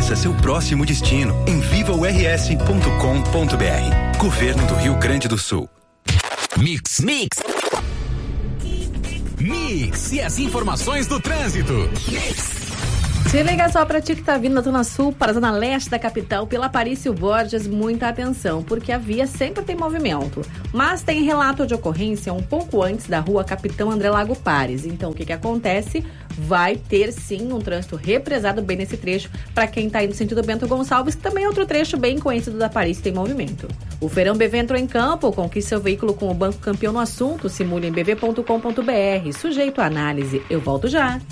Conheça seu próximo destino em vivaors.com.br. Governo do Rio Grande do Sul. Mix. E as informações do trânsito. Se liga só pra ti que tá vindo da Zona Sul para a Zona Leste da capital pela Aparício Borges, muita atenção, porque a via sempre tem movimento. Mas tem relato de ocorrência um pouco antes da rua Capitão André Lago Pares. Então, o que acontece? Vai ter sim um trânsito represado bem nesse trecho para quem tá indo no sentido Bento Gonçalves, que também é outro trecho bem conhecido da Aparício, tem movimento. O Feirão BV entrou em campo, conquiste seu veículo com o Banco Campeão no assunto, simule em bv.com.br, sujeito à análise. Eu volto já.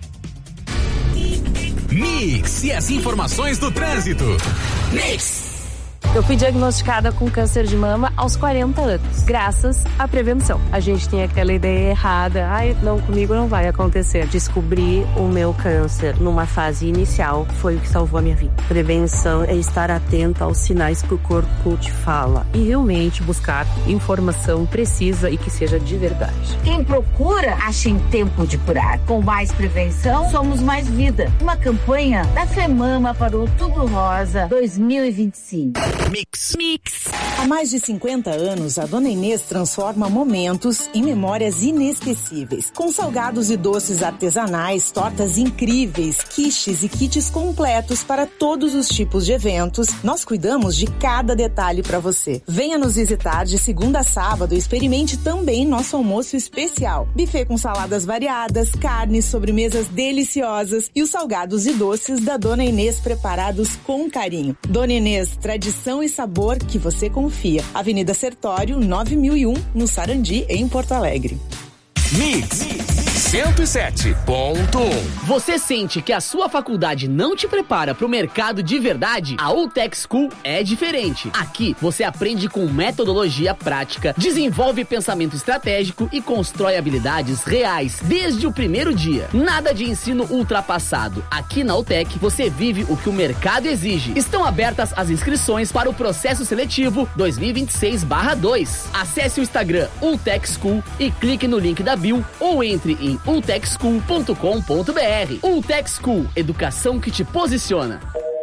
Mix e as informações do trânsito. Mix. Eu fui diagnosticada com câncer de mama aos 40 anos, graças à prevenção. A gente tem aquela ideia errada, não, comigo não vai acontecer. Descobrir o meu câncer numa fase inicial foi o que salvou a minha vida. Prevenção é estar atenta aos sinais que o corpo te fala e realmente buscar informação precisa e que seja de verdade. Quem procura, acha em tempo de curar. Com mais prevenção, somos mais vida. Uma campanha da FEMAMA para o Outubro Rosa 2025. Mix. Há mais de 50 anos, a Dona Inês transforma momentos em memórias inesquecíveis. Com salgados e doces artesanais, tortas incríveis, quiches e kits completos para todos os tipos de eventos, nós cuidamos de cada detalhe para você. Venha nos visitar de segunda a sábado e experimente também nosso almoço especial. Buffet com saladas variadas, carnes, sobremesas deliciosas e os salgados e doces da Dona Inês preparados com carinho. Dona Inês, tradição e sabor que você confia. Avenida Sertório, 9001, no Sarandi, em Porto Alegre. Mix 107.1. Você sente que a sua faculdade não te prepara para o mercado de verdade? A UTEC School é diferente. Aqui você aprende com metodologia prática, desenvolve pensamento estratégico e constrói habilidades reais desde o primeiro dia. Nada de ensino ultrapassado. Aqui na UTEC você vive o que o mercado exige. Estão abertas as inscrições para o processo seletivo 2026/2. Acesse o Instagram UTEC School e clique no link da bio ou entre em ultechschool.com.br. Ultech School, educação que te posiciona.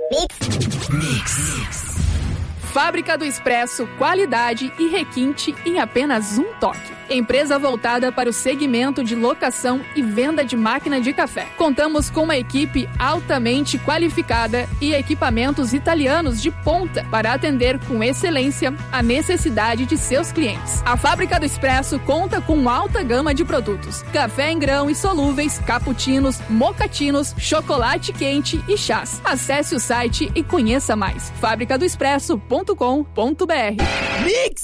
Mix. Fábrica do Expresso, qualidade e requinte em apenas um toque. Empresa voltada para o segmento de locação e venda de máquina de café. Contamos com uma equipe altamente qualificada e equipamentos italianos de ponta para atender com excelência a necessidade de seus clientes. A Fábrica do Expresso conta com alta gama de produtos: café em grão e solúveis, cappuccinos, mocatinos, chocolate quente e chás. Acesse o site e conheça mais. fabricadoexpresso.com.br. Mix!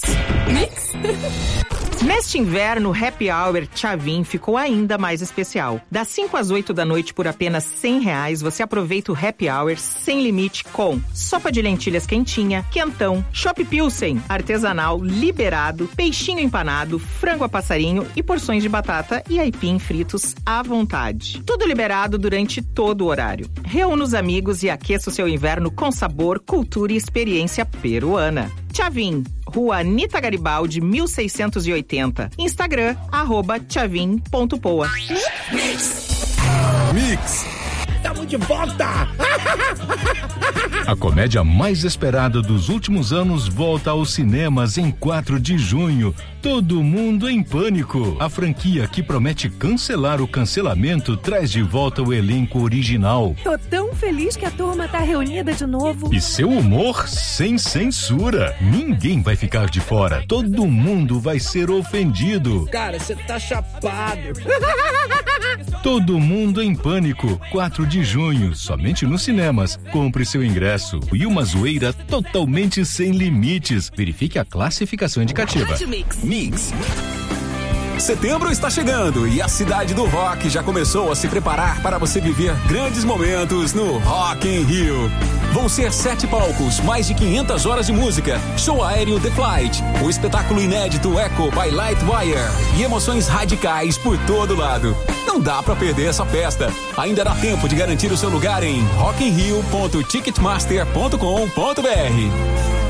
Neste inverno, o Happy Hour Tchavin ficou ainda mais especial. Das 5 às 8 da noite, por apenas R$100, você aproveita o Happy Hour sem limite com sopa de lentilhas quentinha, quentão, chopp pilsen, artesanal, liberado, peixinho empanado, frango a passarinho e porções de batata e aipim fritos à vontade. Tudo liberado durante todo o horário. Reúna os amigos e aqueça o seu inverno com sabor, cultura e experiência peruana. Tchavin, Rua Anita Garibaldi, 1680. Instagram, @tchavin.poa. Mix. Estamos de volta! A comédia mais esperada dos últimos anos volta aos cinemas em 4 de junho. Todo Mundo em Pânico. A franquia que promete cancelar o cancelamento traz de volta o elenco original. Tô tão feliz que a turma tá reunida de novo. E seu humor sem censura. Ninguém vai ficar de fora. Todo mundo vai ser ofendido. Cara, você tá chapado. Todo Mundo em Pânico, 4 de junho, somente nos cinemas. Compre seu ingresso. E uma zoeira totalmente sem limites. Verifique a classificação indicativa. Mix. Setembro está chegando e a cidade do rock já começou a se preparar para você viver grandes momentos no Rock in Rio. Vão ser 7 palcos, mais de 500 horas de música, show aéreo The Flight, o espetáculo inédito Echo by Lightwire e emoções radicais por todo lado. Não dá pra perder essa festa. Ainda dá tempo de garantir o seu lugar em rockinrio.ticketmaster.com.br.